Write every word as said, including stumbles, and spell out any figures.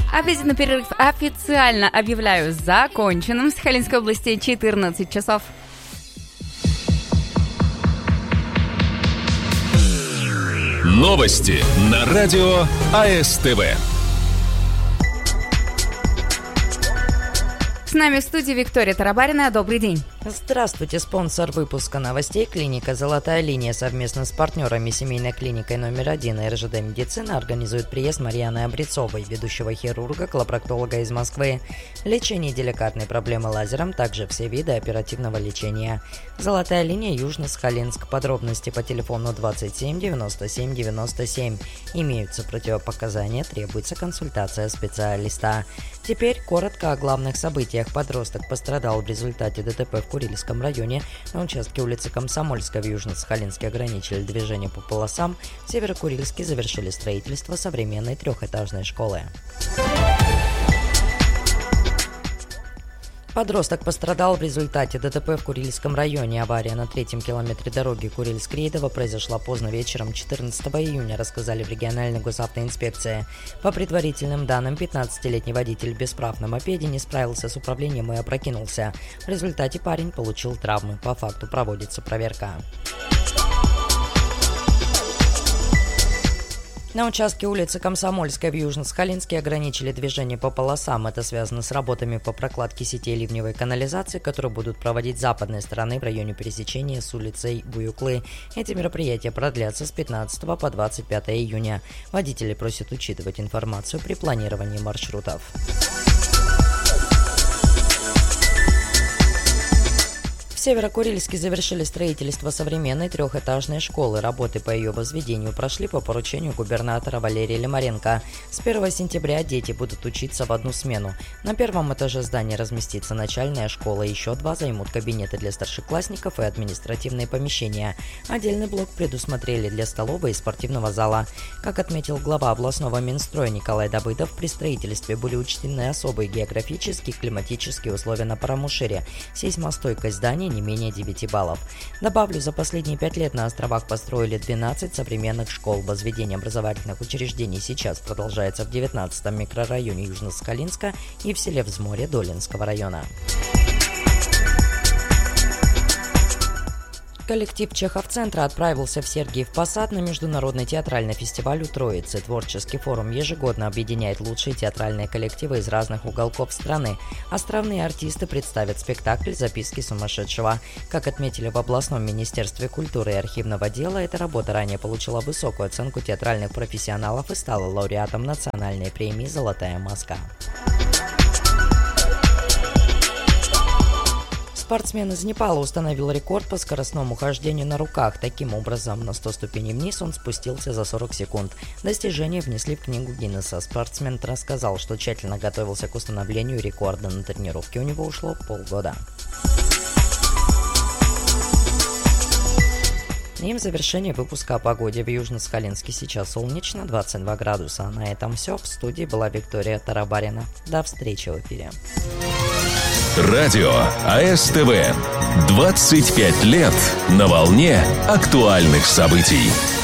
Обеденный перерыв официально объявляю законченным. В Сахалинской области четырнадцать часов. Новости на радио АСТВ. С нами в студии Виктория Тарабарина. Добрый день. Здравствуйте. Спонсор выпуска новостей — клиника «Золотая линия» совместно с партнерами семейной клиникой номер один эр жэ дэ «Медицина» организует приезд Марьяны Обрецовой, ведущего хирурга, колопроктолога из Москвы. Лечение деликатной проблемы лазером, также все виды оперативного лечения. «Золотая линия», Южно-Сахалинск. Подробности по телефону двадцать семь девяносто семь девяносто семь. Имеются противопоказания, требуется консультация специалиста. Теперь коротко о главных событиях. Подросток пострадал в результате дэ тэ пэ в Курильском районе. На участке улицы Комсомольской в Южно-Сахалинске ограничили движение по полосам. В Северокурильске завершили строительство современной трехэтажной школы. Подросток пострадал в результате дэ тэ пэ в Курильском районе. Авария на третьем километре дороги Курильск-Рейдово произошла поздно вечером четырнадцатого июня, рассказали в региональной госавтоинспекции. По предварительным данным, пятнадцатилетний водитель без прав на мопеде не справился с управлением и опрокинулся. В результате парень получил травмы. По факту проводится проверка. На участке улицы Комсомольской в Южно-Сахалинске ограничили движение по полосам. Это связано с работами по прокладке сетей ливневой канализации, которые будут проводить с западной стороны в районе пересечения с улицей Буюклы. Эти мероприятия продлятся с пятнадцатого по двадцать пятое июня. Водители просят учитывать информацию при планировании маршрутов. В Северокурильске завершили строительство современной трехэтажной школы. Работы по ее возведению прошли по поручению губернатора Валерия Лемаренко. С первого сентября дети будут учиться в одну смену. На первом этаже здания разместится начальная школа, еще два займут кабинеты для старшеклассников и административные помещения. Отдельный блок предусмотрели для столовой и спортивного зала. Как отметил глава областного Минстроя Николай Давыдов, при строительстве были учтены особые географические и климатические условия на Парамушире. Сейсмостойкость здания не менее девяти баллов. Добавлю, за последние пять лет на островах построили двенадцать современных школ. Возведение образовательных учреждений сейчас продолжается в девятнадцатом микрорайоне Южно-Сахалинска и в селе Взморье Долинского района. Коллектив Чехов-центра отправился в Сергиев Посад на международный театральный фестиваль у Троицы. Творческий форум ежегодно объединяет лучшие театральные коллективы из разных уголков страны. Островные артисты представят спектакль «Записки сумасшедшего». Как отметили в областном министерстве культуры и архивного дела, эта работа ранее получила высокую оценку театральных профессионалов и стала лауреатом национальной премии «Золотая маска». Спортсмен из Непала установил рекорд по скоростному хождению на руках. Таким образом, на сто ступеней вниз он спустился за сорок секунд. Достижение внесли в книгу Гиннесса. Спортсмен рассказал, что тщательно готовился к установлению рекорда. На тренировки у него ушло полгода. И в завершение выпуска о погоде. В Южно-Сахалинске сейчас солнечно, двадцать два градуса. На этом все. В студии была Виктория Тарабарина. До встречи в эфире. Радио АСТВ. двадцать пять лет на волне актуальных событий.